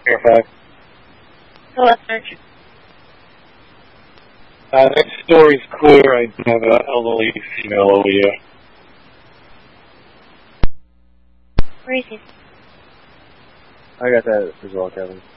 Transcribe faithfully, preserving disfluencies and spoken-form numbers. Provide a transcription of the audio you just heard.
Fairfax. Hello, search. Uh, next story's clear. I have an elderly female over here. Where is he? I got that as well, Kevin.